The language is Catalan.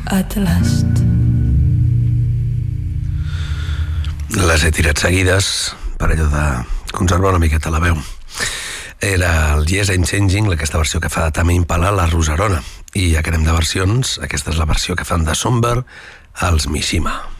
at last. Les he tirat seguides per allò de conservar una miqueta la veu. Era el Yes I'm Changing, aquesta versió que fa de Tame Impala, la Roserona. I ja que anem de versions, aquesta és la versió que fan de Somber, els Mishima.